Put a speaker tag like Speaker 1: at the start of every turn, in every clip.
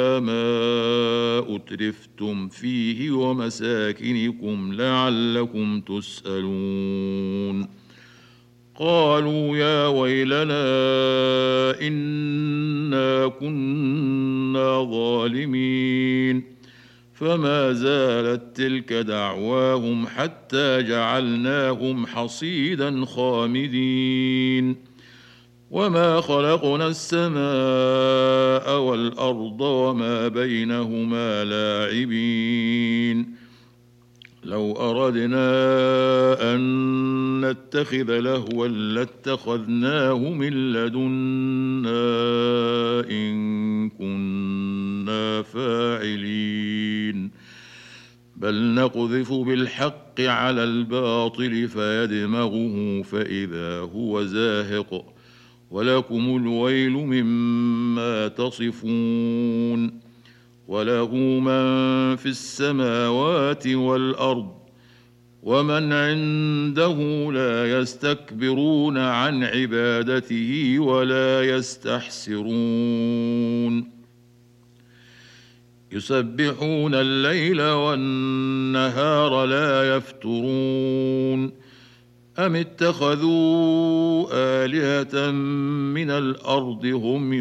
Speaker 1: ما أترفتم فيه ومساكنكم لعلكم تسألون. قالوا يا ويلنا إنا كنا ظالمين. فما زالت تلك دعواهم حتى جعلناهم حصيدا خامدين. وما خلقنا السماء والأرض وما بينهما لاعبين. لو أردنا أن نتخذ لهوا لاتخذناه من لدنا إن كنا فاعلين. بل نقذف بالحق على الباطل فيدمغه فإذا هو زاهق ولكم الويل مما تصفون. وله من في السماوات والأرض ومن عنده لا يستكبرون عن عبادته ولا يستحسرون. يسبحون الليل والنهار لا يفترون. أم اتخذوا آلهة من الأرض هم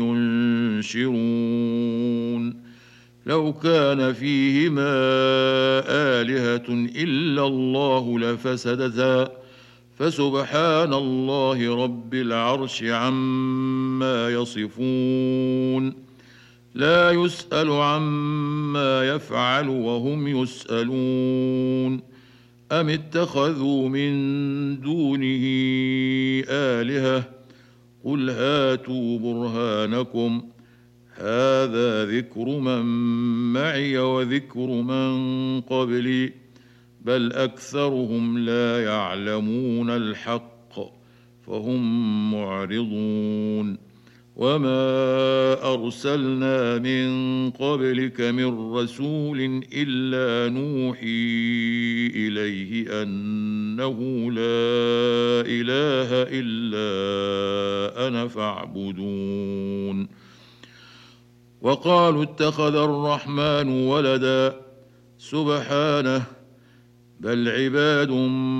Speaker 1: ينشرون. لو كان فيهما آلهة إلا الله لفسدتا فسبحان الله رب العرش عما يصفون. لا يسأل عما يفعل وهم يسألون. أم اتخذوا من دونه آلهة قل هاتوا برهانكم هذا ذكر من معي وذكر من قبلي بل أكثرهم لا يعلمون الحق فهم معرضون. وما أرسلنا من قبلك من رسول إلا نوحي إليه أنه لا إله إلا أنا فاعبدون. وقالوا اتخذ الرحمن ولدا سبحانه بل عباد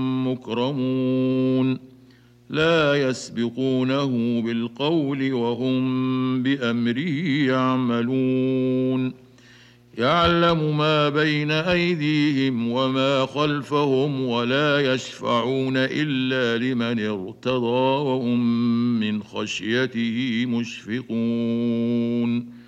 Speaker 1: مكرمون لا يسبقونه بالقول وهم بأمره يعملون. يعلم ما بين أيديهم وما خلفهم ولا يشفعون إلا لمن ارتضى وهم من خشيته مشفقون.